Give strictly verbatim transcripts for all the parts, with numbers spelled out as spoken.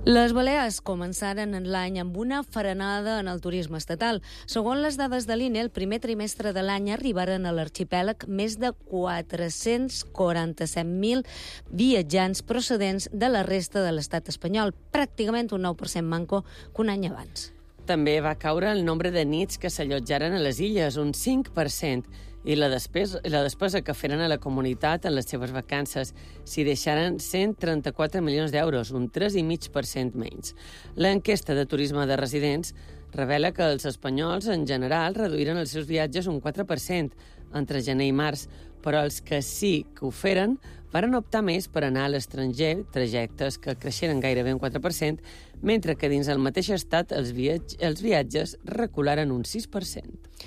Les Balears començaren l'any amb una frenada en el turisme estatal. Segons les dades de l'I N E, el primer trimestre de l'any arribaren a l'arxipèlag més de quatre-cents quaranta-set mil viatjants procedents de la resta de l'estat espanyol, pràcticament un nou per cent manco que un any abans. També va caure el nombre de nits que s'allotjaren a les illes, un cinc per cent, i la despesa, la despesa que feren a la comunitat en les seves vacances s'hi deixaren cent trenta-quatre milions d'euros, un tres coma cinc per cent menys. L'enquesta de turisme de residents revela que els espanyols, en general, reduïren els seus viatges un quatre per cent entre gener i març, però els que sí que ho feren varen optar més per anar a l'estranger, trajectes que creixeren gairebé un quatre per cent, mentre que dins el mateix estat els, viatge, els viatges recularen un sis per cent.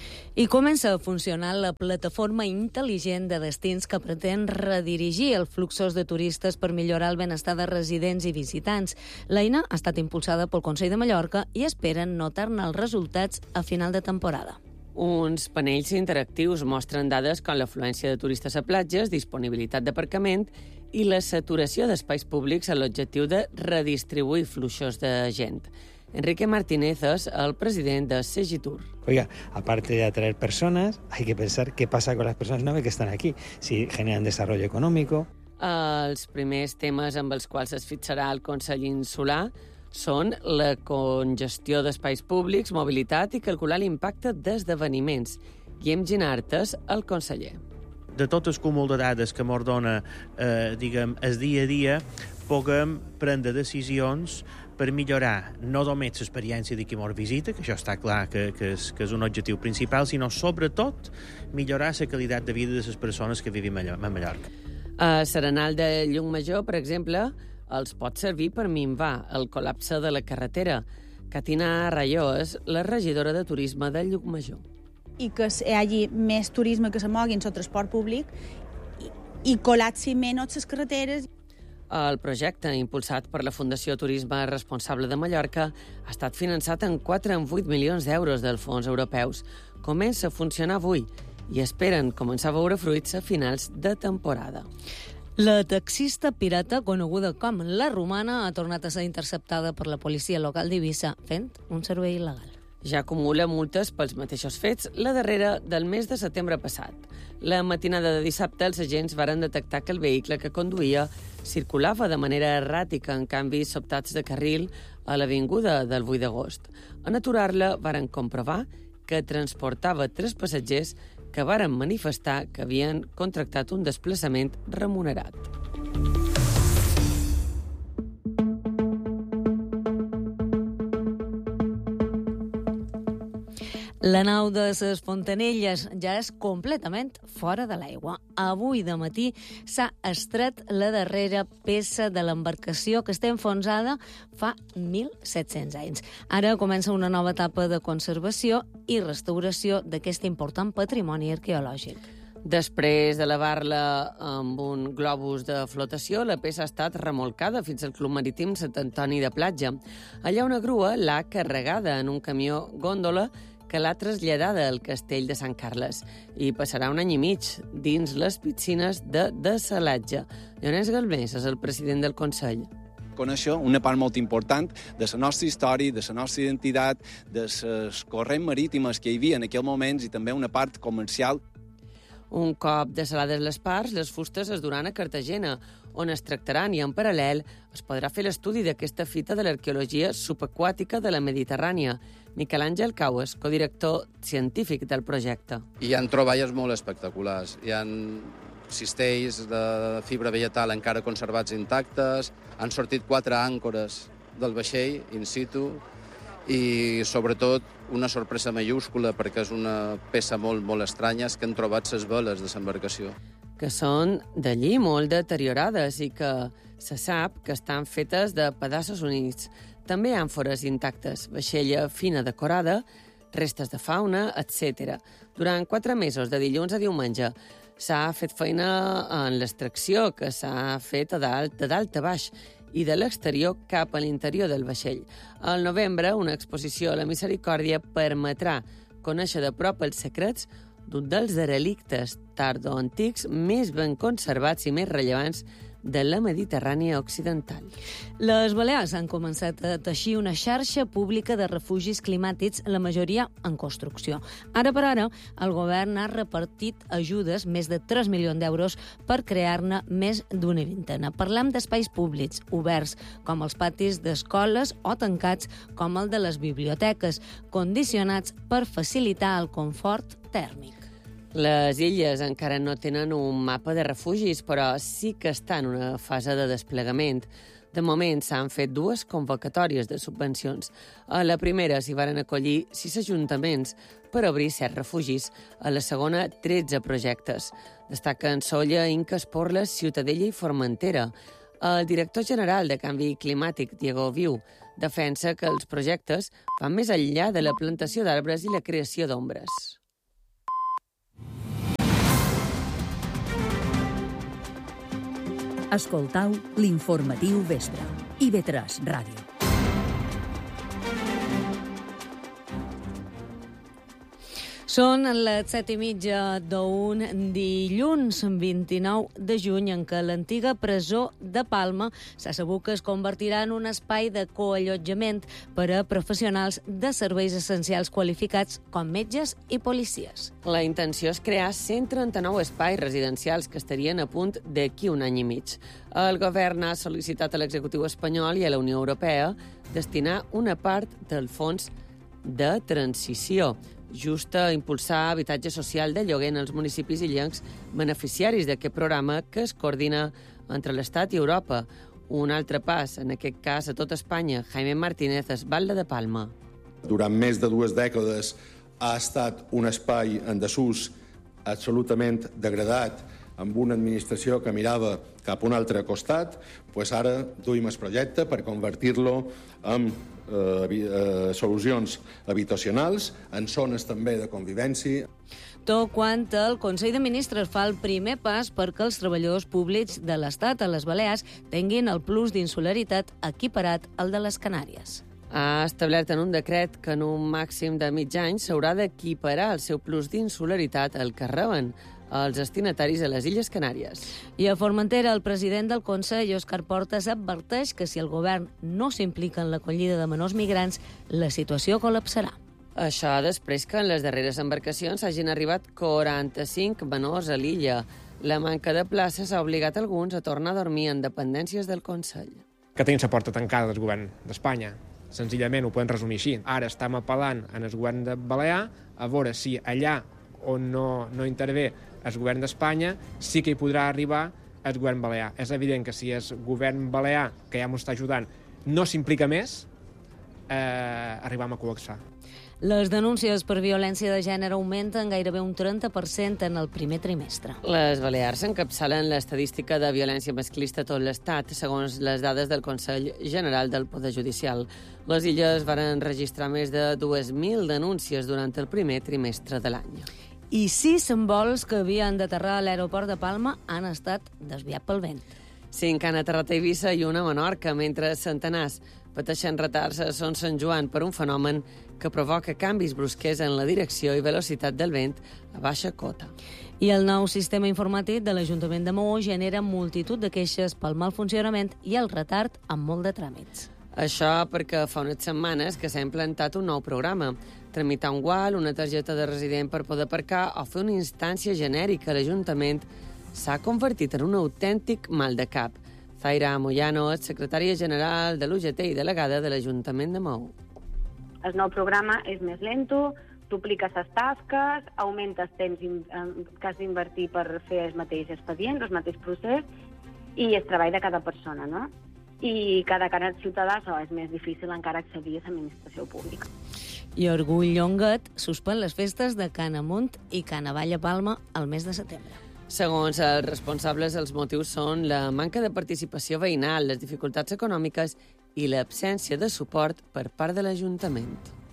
I comença a funcionar la plataforma intel·ligent de destins que pretén redirigir els fluxos de turistes per millorar el benestar de residents i visitants. L'eina ha estat impulsada pel Consell de Mallorca i esperen notar-ne els resultats a final de temporada. Uns panells interactius mostren dades com l'afluència de turistes a platges, disponibilitat d'aparcament i la saturació d'espais públics amb l'objectiu de redistribuir fluxos de gent. Enrique Martínez es el president de Segitur. Oiga, aparte de atraer personas, hay que pensar qué pasa con las personas nuevas que están aquí, si generan desarrollo económico. Els primers temes amb els quals es fixarà el Consell Insular són la congestió d'espais públics, mobilitat i calcular l'impacte d'esdeveniments. Guillem Ginartes, el conseller. De tot el cúmul de dades que ens dona eh, diguem, el dia a dia, puguem prendre decisions per millorar no només l'experiència de qui ens visita, que això està clar que, que, és, que és un objectiu principal, sinó sobretot millorar la qualitat de vida de les persones que vivim a Mallorca. A Serenal de Llucmajor, per exemple, els pot servir per minvar el col·lapse de la carretera. Catina Rayó és la regidora de turisme de Llucmajor. I que hi hagi més turisme que se mogui en el transport públic i, i col·lapsi menys les carreteres. El projecte, impulsat per la Fundació Turisme Responsable de Mallorca, ha estat finançat en quatre coma vuit milions d'euros dels fons europeus. Comença a funcionar avui i esperen començar a veure fruits a finals de temporada. La taxista pirata, coneguda com la Romana, ha tornat a ser interceptada per la policia local d'Eivissa fent un servei il·legal. Ja acumula multes pels mateixos fets, la darrera del mes de setembre passat. La matinada de dissabte, els agents varen detectar que el vehicle que conduïa circulava de manera erràtica en canvis sobtats de carril a l'avinguda del vuit d'agost. En aturar-la, varen comprovar que transportava tres passatgers que varen manifestar que havien contractat un desplaçament remunerat. La nau de les Fontanelles ja és completament fora de l'aigua. Avui de matí s'ha extret la darrera peça de l'embarcació que està enfonsada fa mil set-cents anys. Ara comença una nova etapa de conservació i restauració d'aquest important patrimoni arqueològic. Després de lavar-la amb un globus de flotació, la peça ha estat remolcada fins al Club Marítim Sant Antoni de Platja. Allà una grua l'ha carregada en un camió gòndola que l'ha traslladada al castell de Sant Carles i passarà un any i mig dins les piscines de dessalatge. Llorenç Galmés és el president del Consell. Conèixer una part molt important de la nostra història, de la nostra identitat, de les corrents marítimes que hi havia en aquell moment i també una part comercial. Un cop dessalades les parts, les fustes es duran a Cartagena, on es tractaran i en paral·lel es podrà fer l'estudi d'aquesta fita de l'arqueologia subaquàtica de la Mediterrània. Miquel Àngel Caues, codirector científic del projecte. Hi ha troballes molt espectaculars. Hi ha cistells de fibra vegetal encara conservats intactes, han sortit quatre àncores del vaixell in situ i, sobretot, una sorpresa mayúscula, perquè és una peça molt, molt estranya, és que han trobat les veles de l'embarcació. Que són d'allí molt deteriorades i que se sap que estan fetes de pedaços units. També àmfores intactes, vaixella fina decorada, restes de fauna, etcètera. Durant quatre mesos, de dilluns a diumenge, s'ha fet feina en l'extracció, que s'ha fet de dalt, de dalt a baix, i de l'exterior cap a l'interior del vaixell. Al novembre, una exposició a la Misericòrdia permetrà conèixer de prop els secrets d'un dels derelictes tardoantics més ben conservats i més rellevants de la Mediterrània Occidental. Les Balears han començat a teixir una xarxa pública de refugis climàtics, la majoria en construcció. Ara per ara, el govern ha repartit ajudes, més de tres milions d'euros, per crear-ne més d'una vintena. Parlem d'espais públics oberts, com els patis d'escoles, o tancats, com el de les biblioteques, condicionats per facilitar el confort tèrmic. Les illes encara no tenen un mapa de refugis, però sí que està en una fase de desplegament. De moment s'han fet dues convocatòries de subvencions. A la primera s'hi varen acollir sis ajuntaments per obrir set refugis. A la segona, tretze projectes. Destaquen Sóller, Inca, Esporles, Ciutadella i Formentera. El director general de Canvi Climàtic, Diego Viu, defensa que els projectes van més enllà de la plantació d'arbres i la creació d'ombres. Escoltau l'informatiu vespre. I ve tres Ràdio. Són les set i mitja d'un dilluns, vint-i-nou de juny, en què l'antiga presó de Palma s'ha sabut que es convertirà en un espai de coallotjament per a professionals de serveis essencials qualificats com metges i policies. La intenció és crear cent trenta-nou espais residencials que estarien a punt d'aquí un any i mig. El govern ha sol·licitat a l'executiu espanyol i a la Unió Europea destinar una part del fons de transició, just a impulsar habitatge social de lloguer en els municipis illencs beneficiaris d'aquest programa que es coordina entre l'Estat i Europa. Un altre pas, en aquest cas a tot Espanya. Jaime Martínez, es Batlle de Palma. Durant més de dues dècades ha estat un espai en desús absolutament degradat, amb una administració que mirava cap a un altre costat, doncs ara duim el projecte per convertir-lo en eh, eh, solucions habitacionals, en zones també de convivència. Tot quan el Consell de Ministres fa el primer pas perquè els treballadors públics de l'Estat a les Balears tinguin el plus d'insularitat equiparat al de les Canàries. Ha establert en un decret que en un màxim de mig any s'haurà d'equiparar el seu plus d'insularitat al que reben els destinataris a les Illes Canàries. I a Formentera, el president del Consell, Òscar Portas, adverteix que si el govern no s'implica en l'acollida de menors migrants, la situació col·lapsarà. Això després que en les darreres embarcacions hagin arribat quaranta-cinc menors a l'illa. La manca de places ha obligat alguns a tornar a dormir en dependències del Consell. Que tenim la porta tancada del govern d'Espanya. Senzillament ho podem resumir així. Ara estem apel·lant en el govern de Balear a veure si allà on no, no intervé el govern d'Espanya sí que hi podrà arribar el govern balear. És evident que si el govern balear, que ja ens està ajudant, no s'implica més, eh, arribam a col·lapsar. Les denúncies per violència de gènere augmenten gairebé un trenta per cent en el primer trimestre. Les Balears encapçalen l'estadística de violència masclista a tot l'Estat, segons les dades del Consell General del Poder Judicial. Les illes van registrar més de dues mil denúncies durant el primer trimestre de l'any. I sis vols que havien d'aterrar a l'aeroport de Palma han estat desviats pel vent. Cinc han aterrat a Eivissa i una a Menorca, mentre centenars pateixen retards a Son Sant Joan per un fenomen que provoca canvis brusquers en la direcció i velocitat del vent a baixa cota. I el nou sistema informàtic de l'Ajuntament de Maó genera multitud de queixes pel mal funcionament i el retard amb molt de tràmits. Això perquè fa unes setmanes que s'ha implantat un nou programa. Tramitar un gual, una targeta de resident per poder aparcar o fer una instància genèrica a l'Ajuntament s'ha convertit en un autèntic mal de cap. Zaira Moyano és secretària general de l'U G T i delegada de l'Ajuntament de Maó. El nou programa és més lento, duplica les tasques, augmenta el temps que has d'invertir per fer el mateix expedient, el mateix procés, i el treball de cada persona, no? I cada cara ciutadà és més difícil encara accedir a l'administració pública. I Orgull Llonguet suspèn les festes de Can Amunt i Can Avall a Palma al mes de setembre. Segons els responsables, els motius són la manca de participació veïnal, les dificultats econòmiques i l'absència de suport per part de l'Ajuntament.